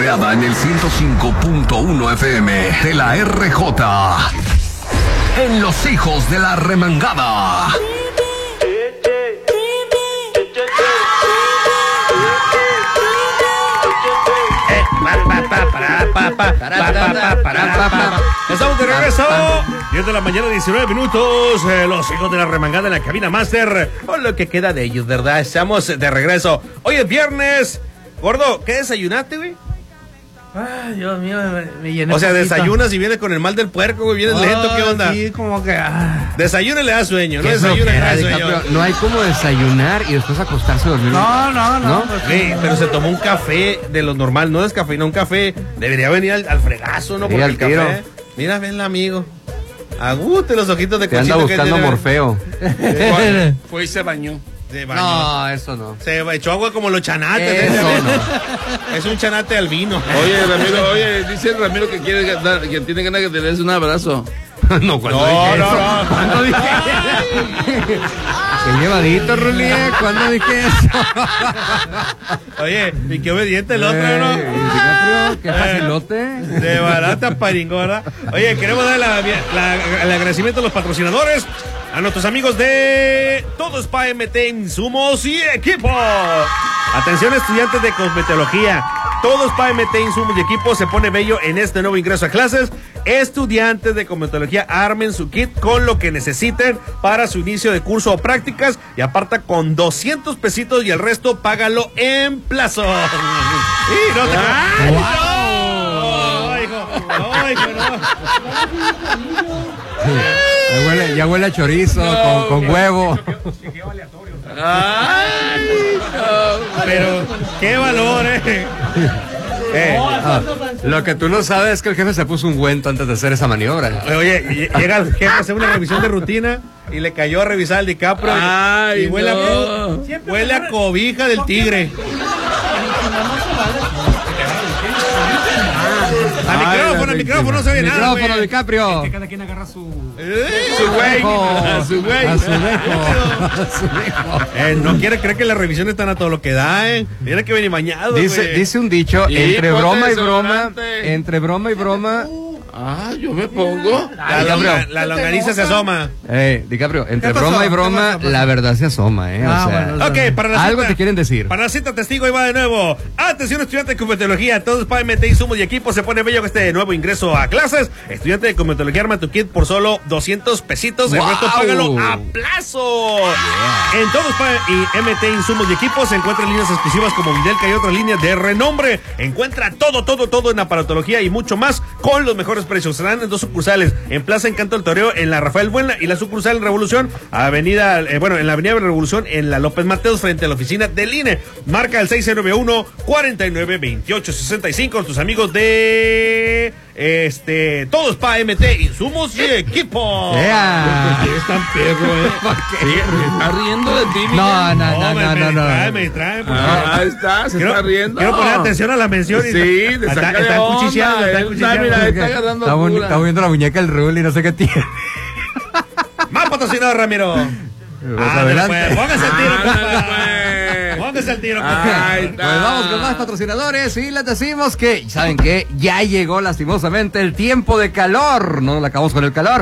creada en el 105.1 FM de la RJ. En Los Hijos de la Remangada. Estamos de regreso. 10 de la mañana, 19 minutos. Los Hijos de la Remangada en la cabina máster. Por lo que queda de ellos, ¿verdad? Estamos de regreso. Hoy es viernes. Gordo, ¿qué desayunaste, güey? Ay, Dios mío, me llené. O sea, poquito. desayunas y vienes con el mal del puerco, güey. Vienes lento, ¿qué onda? Sí, como que. Desayuna y le da sueño, no ¿Qué desayuna y le da flojera, sueño. DiCaprio? No hay como desayunar y después acostarse a dormir. No. Pues, Sí, pero se tomó un café de lo normal, no descafeinó, un café. Debería venir al fregazo, ¿no? Sí, Porque al el café. tiro. Mira, ven el amigo. Agute los ojitos de Te anda cochito que buscando tiene. Morfeo. Fue y se bañó. Se bañó. No, eso no. Se echó agua como los chanates. Eso Es un chanate al vino. Oye, Ramiro, dice Ramiro que quiere que tiene ganas de tenerse un abrazo. No, cuando No, dije no, eso. no. ¿Cuándo dije eso? Qué llevadito, Rulí. ¿Cuándo dije eso? Oye, y qué obediente el otro, ¿no? DiCaprio, qué facilote. De barata paringona. Oye, queremos dar el agradecimiento a los patrocinadores, a nuestros amigos de Todo Spa MT Insumos y Equipo. Atención, estudiantes de cosmetología. Todo Spa MT Insumos y Equipo se pone bello en este nuevo ingreso a clases. Estudiantes de cosmetología, armen su kit con lo que necesiten para su inicio de curso o prácticas y aparta con 200 pesitos y el resto págalo en plazo. Y no te... ¡No, hijo! ¡No, hijo, no! Ya huele a chorizo, con huevo. Ay, no. Pero, qué valor, Lo que tú no sabes es que el jefe se puso ungüento antes de hacer esa maniobra. Oye, llega el jefe a hacer una revisión de rutina y le cayó a revisar al DiCaprio. Ay, y huele, no. huele a cobija del tigre. Al micrófono, no se ve nada. Micrófono, güey. DiCaprio. cada quien agarra su. Su güey. Su güey. A su dejo. No quiere creer que las revisiones están a todo lo que da, Mira que viene bañado, Dice un dicho, Y entre ponte broma y broma, desodorante. entre broma y broma. Ah, yo me pongo. La longaniza se asoma. DiCaprio, entre ¿Qué pasó? broma y ¿Qué broma, pasó? la verdad se asoma, O sea, bueno, Ok, para la algo cita, te quieren decir. Para la cita testigo, ahí va de nuevo. Atención, estudiante de cosmetología. Todos para MT Insumos y Equipo se pone bello con este nuevo ingreso a clases. Estudiante de cosmetología, arma tu kit por solo 200 pesitos. El ¡Wow! resto págalo a plazo. En Todos para y MT Insumos y Equipo se encuentran líneas exclusivas como Videlca y otras líneas de renombre. Encuentra todo en aparatología y mucho más con los mejores precios. Serán en dos sucursales, en Plaza Encanto del Toreo, en la Rafael Buena, y la sucursal en Revolución, avenida, en la avenida Revolución, en la López Mateos, frente a la oficina del INE. Marca el 691-492865 con tus amigos de Todos pa' MT, Insumos y Equipo. Yeah. ¿Por qué es tan perro, Sí, está riendo de ti, No, Me distrae. Ahí está, se está riendo. Quiero poner atención a la mención. Sí, te saca de está onda. cuchicheando, está Está, cuchicheando. mira, está agarrando cura. Está viendo la muñeca del Rul y no sé qué tiene. Más patrocinado, Ramiro. Adelante. Pues, póngase el tiro, Ándale, compa. pues. Póngase el tiro, compa. Ahí está. Pues vamos con más patrocinadores y les decimos que, ¿saben qué? Ya llegó lastimosamente el tiempo de calor. No nos la acabamos con el calor.